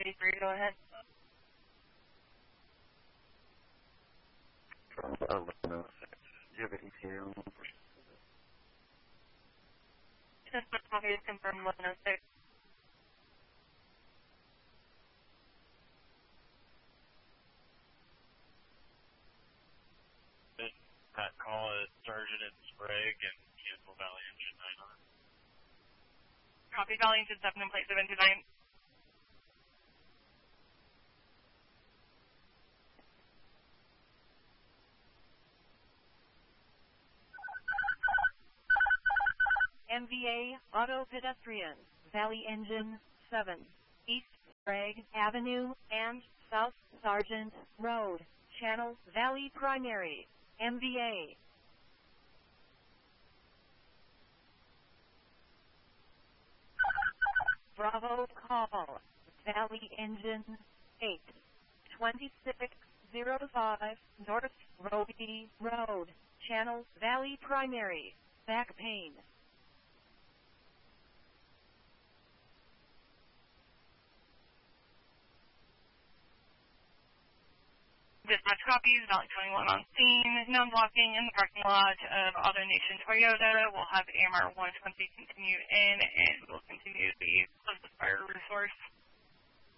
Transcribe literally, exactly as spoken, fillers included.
three three, go ahead. From eleven oh six. Do you have an E T A on one? Just for copy is confirmed eleven oh six. That call is Sergeant at Sprague and cancel Valley Engine nine on. Copy Valley Engine seven in place seven two nine. M V A Auto Pedestrian, Valley Engine seven, East Sprague Avenue and South Sargent Road, Channel Valley Primary, M V A. Bravo call, Valley Engine eight, twenty-six oh five North Roby Road, Channel Valley Primary, back pain. Dispatch copies, Valley twenty-one on scene, known blocking in the parking lot of AutoNation Toyota. We'll have A M R one twenty continue in, and we'll continue to be closest fire resource.